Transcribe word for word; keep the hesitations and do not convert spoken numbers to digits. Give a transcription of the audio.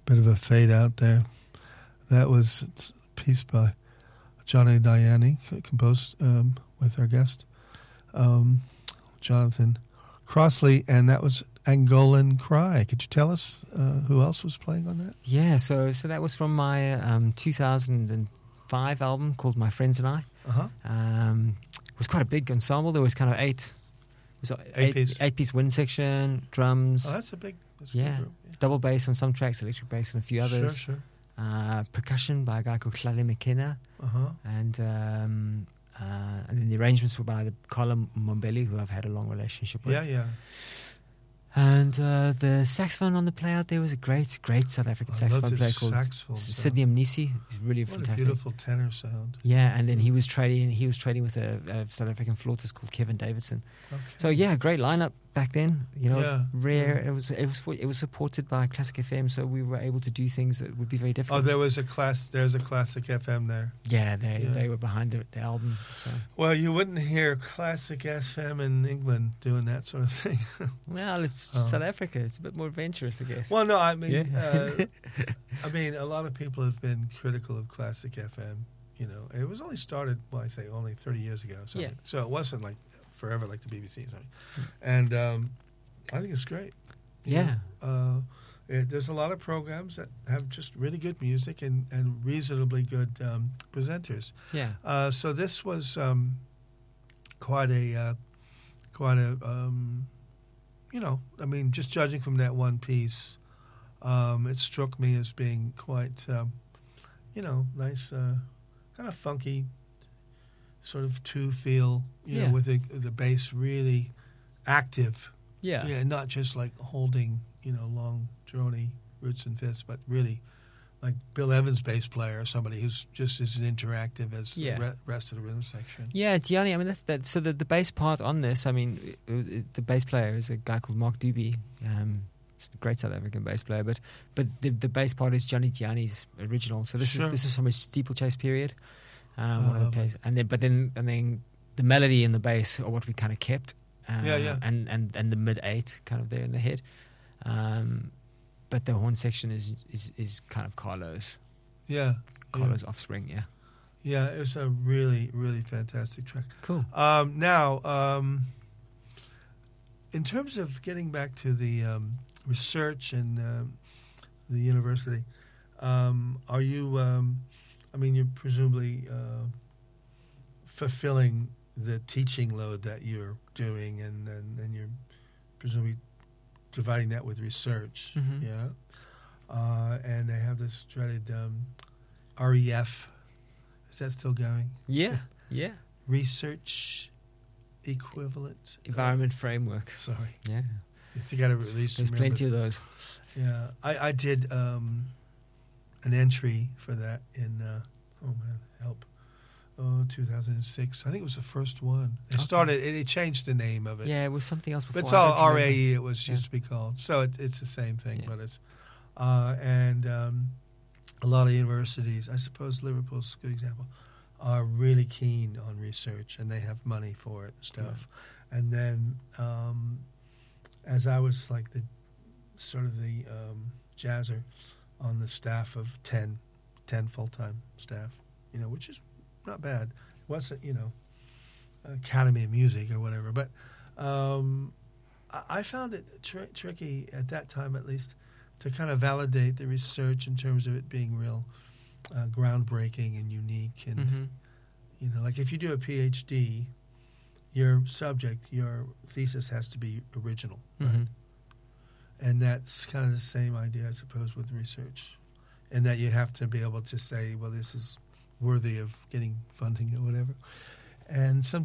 bit of a fade out there. That was a piece by Johnny Diani, composed um, with our guest, um, Jonathan Crossley, and that was Angolan Cry. Could you tell us uh, who else was playing on that? Yeah, so so that was from my um, two thousand five album called My Friends and I. Uh-huh. Um, it was quite a big ensemble. There was kind of eight, it was eight, Eight piece. eight piece wind section, drums. Oh, that's a big, that's a yeah, big group. Yeah. double bass on some tracks, electric bass on a few others. Sure, sure. Uh, percussion by a guy called Tlale McKenna, Uh-huh. and um, uh, and then the arrangements were by the Carla Mombelli, who I've had a long relationship with. Yeah, yeah. And uh, the saxophone on the play out there was a great, great South African I saxophone loved player his called saxophone S- sound. Sidney Mnisi. He's really What fantastic. a beautiful tenor sound. Yeah, and then he was trading. He was trading with a, a South African flautist called Kevin Davidson. Okay. So yeah, great lineup back then. You know, Yeah, rare. yeah. It was it was it was supported by Classic F M, so we were able to do things that would be very Oh, difficult. there was a class. There's a Classic F M there. yeah, they Yeah. they were behind the, the album. So Well, you wouldn't hear Classic F M in England doing that sort of thing. well, it's Oh. South Africa. It's a bit more adventurous, I guess. Well, no, I mean, Yeah. uh, I mean, a lot of people have been critical of Classic F M. You know, it was only started, well, I say only thirty years ago. So, Yeah. so it wasn't like forever like the B B C. Sorry. And um, I think it's great. you Yeah. know. Uh, it, there's a lot of programs that have just really good music and, and reasonably good um, presenters. yeah. Uh, so this was um, quite a, uh, quite a, um, you know, I mean, just judging from that one piece, um, it struck me as being quite, um, you know, nice, uh, kind of funky, sort of two feel, you Yeah. know, with the the bass really active, Yeah. yeah, not just like holding, you know, long droney roots and fifths, but really like Bill Evans' bass player or somebody who's just as interactive as Yeah. the re- rest of the rhythm section. Yeah, Gianni. I mean, that's that. So the, the bass part on this, I mean, it, it, the bass player is a guy called Mark Doobie. Um, it's the great South African bass player, but but the the bass part is Johnny Gianni's original. So this Sure. is this is from his steeplechase period. Um, Oh, one of the lovely. plays, and then but then and then the melody and the bass are what we kind of kept. Uh, Yeah, yeah. And and and the mid eight kind of there in the head. Um, but the horn section is is is kind of Carlos Yeah, Carlos offspring. Yeah. yeah, it was a really, really fantastic track. Cool. Um, now, um, in terms of getting back to the um, research and um, the university, um, are you? Um, I mean, you're presumably uh, fulfilling the teaching load that you're doing, and, and, and you're presumably dividing that with research. Mhm. Yeah, uh, and they have this dreaded um, R E F. Is that still going? Yeah. Yeah. Research equivalent Environment framework. Sorry, Yeah. you got to release. There's some, plenty remember- of those. Yeah, I, I did um, an entry for that in uh, oh man, help, oh two thousand six. I think it was the first one. It Okay. started. It, it changed the name of it. Yeah, it was something else before. but it's I all don't R remember. A E. It was Yeah. used to be called. So it, it's the same thing, Yeah. but it's uh, and um, a lot of universities. I suppose Liverpool's a good example. Are really keen on research and they have money for it and stuff. And then um, as I was like the sort of the um, jazzer on the staff of ten, ten full-time staff, you know, which is not bad. It wasn't, you know, Academy of Music or whatever. But um, I, I found it tr- tricky at that time, at least, to kind of validate the research in terms of it being real uh, groundbreaking and unique. And, Mhm. you know, like if you do a PhD, your subject, your thesis has to be original, right? Mhm. And that's kind of the same idea, I suppose, with research. And that you have to be able to say, well, this is worthy of getting funding or whatever. And some